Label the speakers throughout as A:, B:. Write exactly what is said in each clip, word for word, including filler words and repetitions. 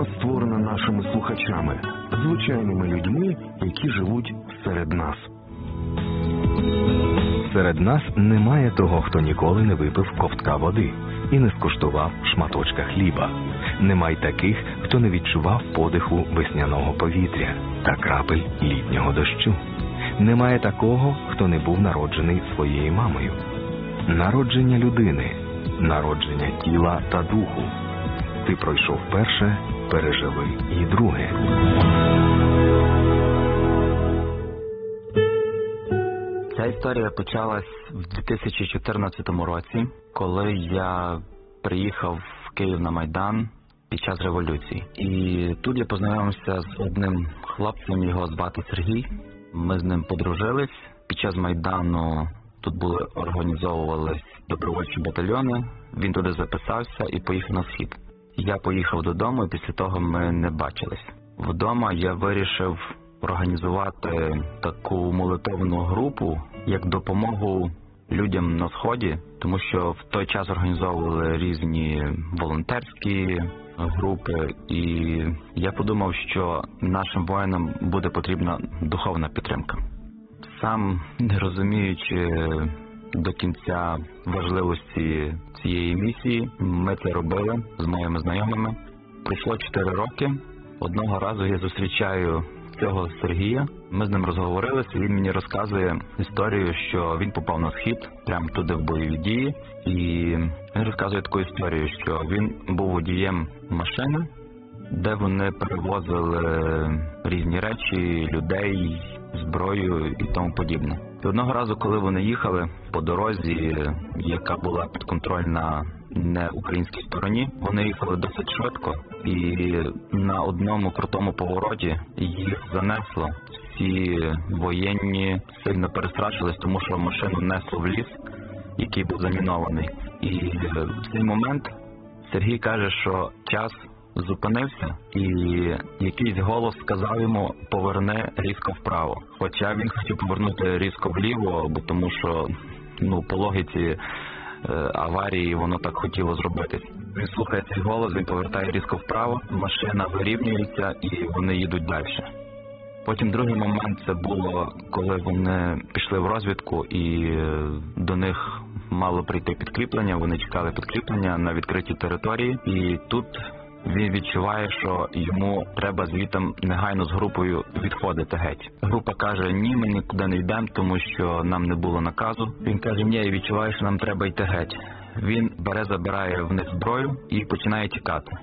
A: програма створена нашими слухачами, звичайними людьми, які живуть серед нас.
B: Серед нас немає того, хто ніколи не випив ковтка води і не скуштував шматочка хліба. Немає таких, хто не відчував подиху весняного повітря та крапель літнього дощу. Немає такого, хто не був народжений своєю мамою. Народження людини, народження тіла та духу. Ти пройшов перше, переживи і друге.
C: Ця історія почалась в дві тисячі чотирнадцятому році, коли я приїхав в Київ на Майдан під час революції. І тут я познайомився з одним хлопцем, його звати Сергій. Ми з ним подружились. Під час Майдану тут були, організовувались добровольчі батальйони. Він туди записався і поїхав на схід. Я поїхав додому, і після того ми не бачились. Вдома я вирішив організувати таку молитовну групу як допомогу людям на Сході, тому що в той час організовували різні волонтерські групи, і я подумав, що нашим воїнам буде потрібна духовна підтримка. Сам, не розуміючи до кінця важливості цієї місії, ми це робили з моїми знайомими. Пройшло чотири роки. Одного разу я зустрічаю цього Сергія. Ми з ним розговорилися, і він мені розказує історію, що він попав на схід, прямо туди в бойові дії. І він розказує таку історію, що він був водієм машини, де вони перевозили різні речі, людей, зброю і тому подібне. І одного разу, коли вони їхали по дорозі, яка була підконтрольна не українській стороні, вони їхали досить швидко, і на одному крутому повороті їх занесло. Всі воєнні сильно перестрашились, тому що машину несло в ліс, який був замінований. І в цей момент Сергій каже, що час зупинився, і якийсь голос сказав йому: поверни різко вправо. Хоча він хотів повернути різко вліво, бо тому що, ну, по логіці е, аварії воно так хотіло зробити. Він слухає цей голос, він повертає різко вправо, машина вирівнюється і вони їдуть далі. Потім другий момент це було, коли вони пішли в розвідку і до них мало прийти підкріплення, вони чекали підкріплення на відкритій території, і тут він відчуває, що йому треба звідти негайно з групою відходити геть. Група каже: ні, ми нікуди не йдемо, тому що нам не було наказу. Він каже: ні, я відчуваю, що нам треба йти геть. Він бере, забирає в них зброю і починає тікати.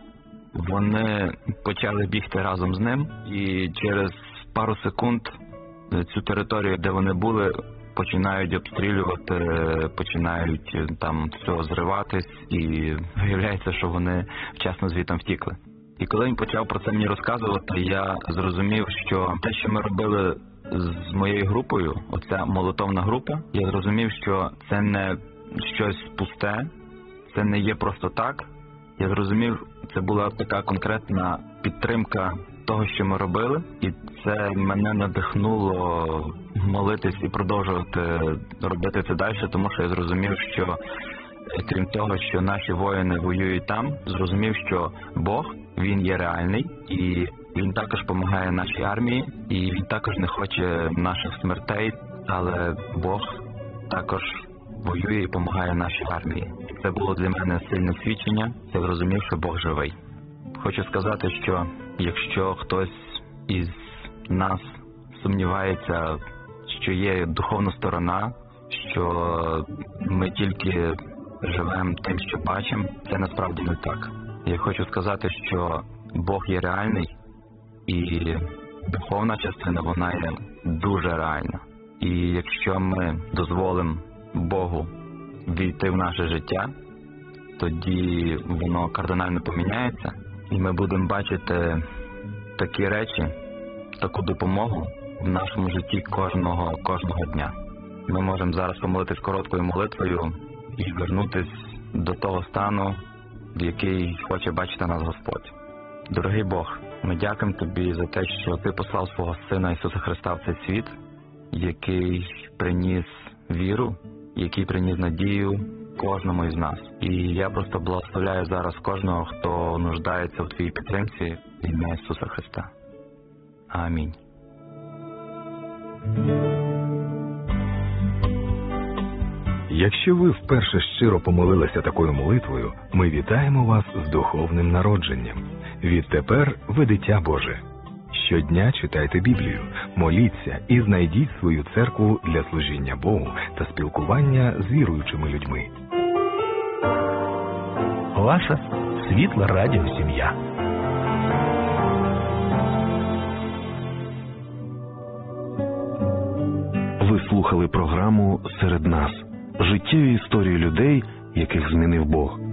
C: Вони почали бігти разом з ним, і через пару секунд цю територію, де вони були, починають обстрілювати, починають там все зриватись, і виявляється, що вони вчасно звідти втікли. І коли він почав про це мені розказувати, я зрозумів, що те, що ми робили з моєю групою, оця молитовна група, я зрозумів, що це не щось пусте, це не є просто так. Я зрозумів, це була така конкретна підтримка того, що ми робили, і це мене надихнуло молитись і продовжувати робити це далі, тому що я зрозумів, що крім того, що наші воїни воюють там, зрозумів, що Бог, Він є реальний, і Він також допомагає нашій армії, і Він також не хоче наших смертей, але Бог також воює і допомагає нашій армії. Це було для мене сильне свідчення, я зрозумів, що Бог живий. Хочу сказати, що якщо хтось із нас сумнівається, що є духовна сторона, що ми тільки живемо тим, що бачимо, це насправді не так. Я хочу сказати, що Бог є реальний, і духовна частина, вона є дуже реальна. І якщо ми дозволимо Богу війти в наше життя, тоді воно кардинально поміняється, і ми будемо бачити такі речі, таку допомогу в нашому житті кожного, кожного дня. Ми можемо зараз помолитись короткою молитвою і вернутися до того стану, в який хоче бачити нас Господь. Дорогий Бог, ми дякуємо Тобі за те, що Ти послав свого Сина Ісуса Христа в цей світ, який приніс віру, який приніс надію, кожному із нас. І я просто благословляю зараз кожного, хто нуждається в твоїй підтримці, в ім'я Ісуса Христа. Амінь.
B: Якщо ви вперше щиро помолилися такою молитвою, ми вітаємо вас з духовним народженням. Відтепер ви дитя Боже. Щодня читайте Біблію, моліться і знайдіть свою церкву для служіння Богу та спілкування з віруючими людьми.
D: Ваша світла радіосім'я.
A: Ви слухали програму «Серед нас» – життєві історії людей, яких змінив Бог.